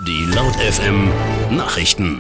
Die Laut FM Nachrichten.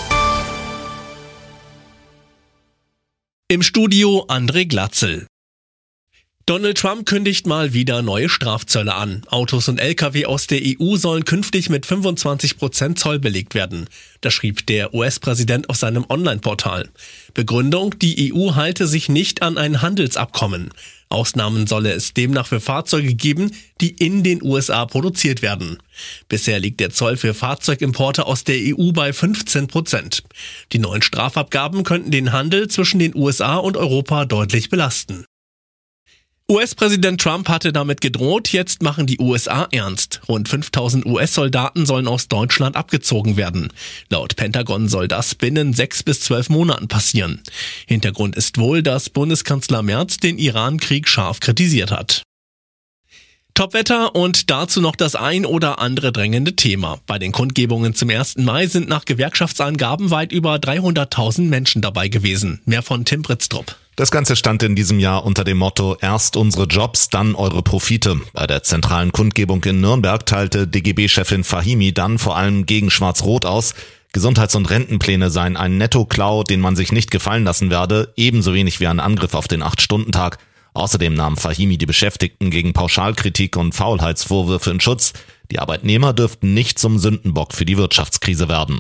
Im Studio André Glatzel. Donald Trump kündigt mal wieder neue Strafzölle an. Autos und Lkw aus der EU sollen künftig mit 25% Zoll belegt werden. Das schrieb der US-Präsident auf seinem Online-Portal. Begründung: die EU halte sich nicht an ein Handelsabkommen. Ausnahmen solle es demnach für Fahrzeuge geben, die in den USA produziert werden. Bisher liegt der Zoll für Fahrzeugimporte aus der EU bei 15%. Die neuen Strafabgaben könnten den Handel zwischen den USA und Europa deutlich belasten. US-Präsident Trump hatte damit gedroht, jetzt machen die USA ernst. Rund 5000 US-Soldaten sollen aus Deutschland abgezogen werden. Laut Pentagon soll das binnen 6 bis 12 Monaten passieren. Hintergrund ist wohl, dass Bundeskanzler Merz den Iran-Krieg scharf kritisiert hat. Topwetter und dazu noch das ein oder andere drängende Thema. Bei den Kundgebungen zum 1. Mai sind nach Gewerkschaftsangaben weit über 300.000 Menschen dabei gewesen. Mehr von Tim Britztrup. Das Ganze stand in diesem Jahr unter dem Motto: Erst unsere Jobs, dann eure Profite. Bei der zentralen Kundgebung in Nürnberg teilte DGB-Chefin Fahimi dann vor allem gegen Schwarz-Rot aus. Gesundheits- und Rentenpläne seien ein Netto-Klau, den man sich nicht gefallen lassen werde, ebenso wenig wie ein Angriff auf den 8-Stunden-Tag. Außerdem nahm Fahimi die Beschäftigten gegen Pauschalkritik und Faulheitsvorwürfe in Schutz. Die Arbeitnehmer dürften nicht zum Sündenbock für die Wirtschaftskrise werden.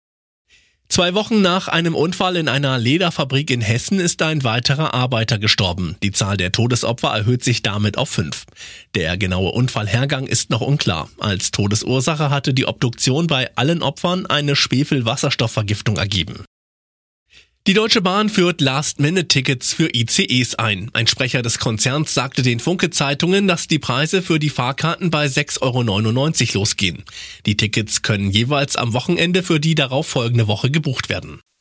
2 Wochen nach einem Unfall in einer Lederfabrik in Hessen ist ein weiterer Arbeiter gestorben. Die Zahl der Todesopfer erhöht sich damit auf 5. Der genaue Unfallhergang ist noch unklar. Als Todesursache hatte die Obduktion bei allen Opfern eine Schwefelwasserstoffvergiftung ergeben. Die Deutsche Bahn führt Last-Minute-Tickets für ICEs ein. Ein Sprecher des Konzerns sagte den Funke-Zeitungen, dass die Preise für die Fahrkarten bei 6,99 € losgehen. Die Tickets können jeweils am Wochenende für die darauffolgende Woche gebucht werden.